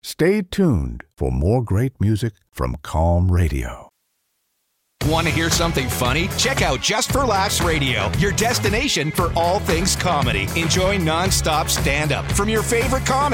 Stay tuned for more great music from Calm Radio. Want to hear something funny? Check out Just for Laughs Radio, your destination for all things comedy. Enjoy nonstop stand-up from your favorite comics.